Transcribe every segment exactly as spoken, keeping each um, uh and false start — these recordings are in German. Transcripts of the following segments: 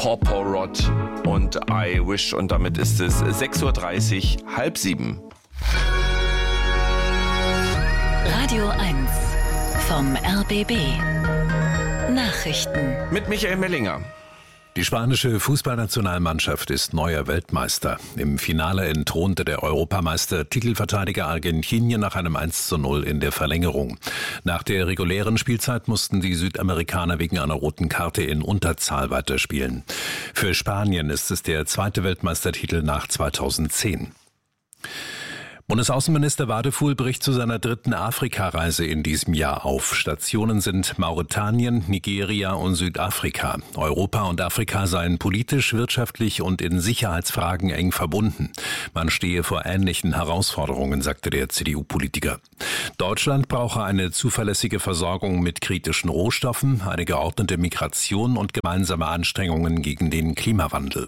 Porporot und I Wish. Und damit ist es sechs Uhr dreißig, halb sieben. Radio eins vom R B B. Nachrichten mit Michael Mellinger. Die spanische Fußballnationalmannschaft ist neuer Weltmeister. Im Finale entthronte der Europameister Titelverteidiger Argentinien nach einem eins zu null in der Verlängerung. Nach der regulären Spielzeit mussten die Südamerikaner wegen einer roten Karte in Unterzahl weiterspielen. Für Spanien ist es der zweite Weltmeistertitel nach zweitausendzehn. Bundesaußenminister Wadefuhl bricht zu seiner dritten Afrikareise in diesem Jahr auf. Stationen sind Mauretanien, Nigeria und Südafrika. Europa und Afrika seien politisch, wirtschaftlich und in Sicherheitsfragen eng verbunden. Man stehe vor ähnlichen Herausforderungen, sagte der C D U-Politiker. Deutschland brauche eine zuverlässige Versorgung mit kritischen Rohstoffen, eine geordnete Migration und gemeinsame Anstrengungen gegen den Klimawandel.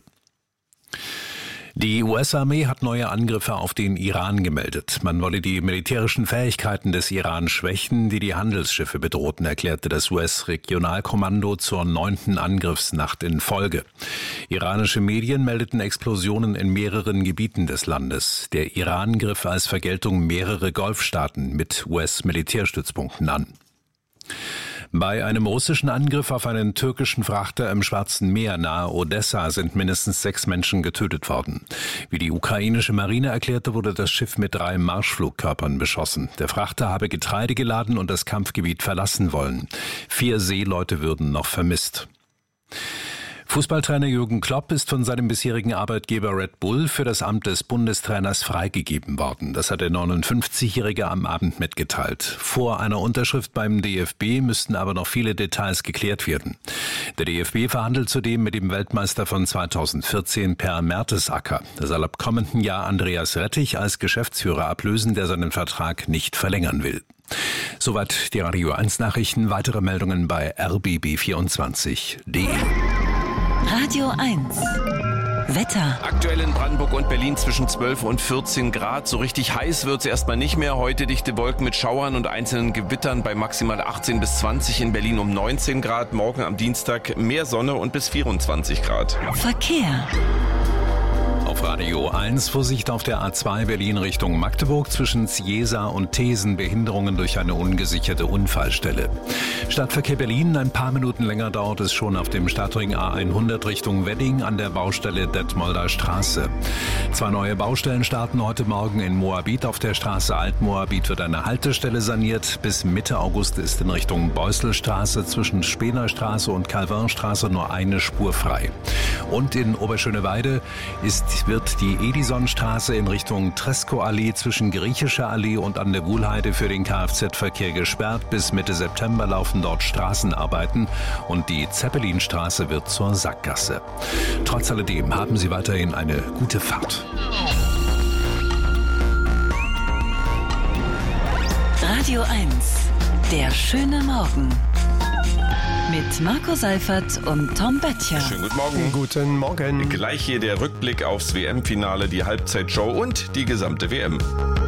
Die U S-Armee hat neue Angriffe auf den Iran gemeldet. Man wolle die militärischen Fähigkeiten des Iran schwächen, die die Handelsschiffe bedrohten, erklärte das U S-Regionalkommando zur neunten Angriffsnacht in Folge. Iranische Medien meldeten Explosionen in mehreren Gebieten des Landes. Der Iran griff als Vergeltung mehrere Golfstaaten mit U S-Militärstützpunkten an. Bei einem russischen Angriff auf einen türkischen Frachter im Schwarzen Meer nahe Odessa sind mindestens sechs Menschen getötet worden. Wie die ukrainische Marine erklärte, wurde das Schiff mit drei Marschflugkörpern beschossen. Der Frachter habe Getreide geladen und das Kampfgebiet verlassen wollen. Vier Seeleute würden noch vermisst. Fußballtrainer Jürgen Klopp ist von seinem bisherigen Arbeitgeber Red Bull für das Amt des Bundestrainers freigegeben worden. Das hat der neunundfünfzigjährige am Abend mitgeteilt. Vor einer Unterschrift beim D F B müssten aber noch viele Details geklärt werden. Der D F B verhandelt zudem mit dem Weltmeister von zweitausendvierzehn Per Mertesacker. Er soll ab kommenden Jahr Andreas Rettich als Geschäftsführer ablösen, der seinen Vertrag nicht verlängern will. Soweit die Radio eins Nachrichten. Weitere Meldungen bei r b b vierundzwanzig punkt d e. Radio eins. Wetter. Aktuell in Brandenburg und Berlin zwischen zwölf und vierzehn Grad. So richtig heiß wird es erstmal nicht mehr. Heute dichte Wolken mit Schauern und einzelnen Gewittern bei maximal achtzehn bis zwanzig, in Berlin um neunzehn Grad. Morgen am Dienstag mehr Sonne und bis vierundzwanzig Grad. Verkehr. Auf Radio eins Vorsicht auf der A zwei Berlin Richtung Magdeburg zwischen Ciesa und Thesen, Behinderungen durch eine ungesicherte Unfallstelle. Stadtverkehr Berlin, ein paar Minuten länger dauert es schon auf dem Stadtring A hundert Richtung Wedding an der Baustelle Detmolder Straße. Zwei neue Baustellen starten heute Morgen in Moabit. Auf der Straße Alt-Moabit wird eine Haltestelle saniert. Bis Mitte August ist in Richtung Beusselstraße zwischen Spenerstraße und Calvinstraße nur eine Spur frei. Und in Oberschöneweide ist wird die Edisonstraße in Richtung Tresco-Allee zwischen Griechischer Allee und an der Wuhlheide für den Kfz-Verkehr gesperrt. Bis Mitte September laufen dort Straßenarbeiten und die Zeppelinstraße wird zur Sackgasse. Trotz alledem haben Sie weiterhin eine gute Fahrt. Radio eins. Der schöne Morgen. Mit Marco Seifert und Tom Böttcher. Schönen guten Morgen. Guten Morgen. Gleich hier der Rückblick aufs W M-Finale, die Halbzeitshow und die gesamte W M.